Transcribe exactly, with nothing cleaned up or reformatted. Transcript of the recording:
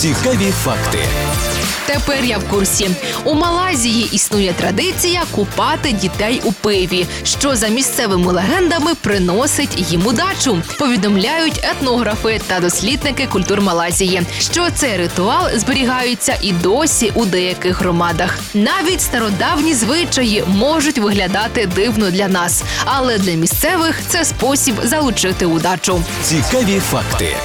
Цікаві факти. Тепер я в курсі. У Малайзії існує традиція купати дітей у пиві, що за місцевими легендами приносить їм удачу. Повідомляють етнографи та дослідники культур Малайзії, що цей ритуал зберігається і досі у деяких громадах. Навіть стародавні звичаї можуть виглядати дивно для нас, але для місцевих це спосіб залучити удачу. Цікаві факти.